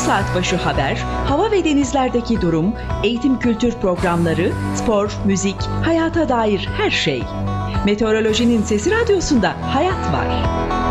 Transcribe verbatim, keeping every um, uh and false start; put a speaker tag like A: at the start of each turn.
A: saat başı haber, hava ve denizlerdeki durum, eğitim kültür programları, spor, müzik, hayata dair her şey. Meteorolojinin Sesi Radyosu'nda hayat var.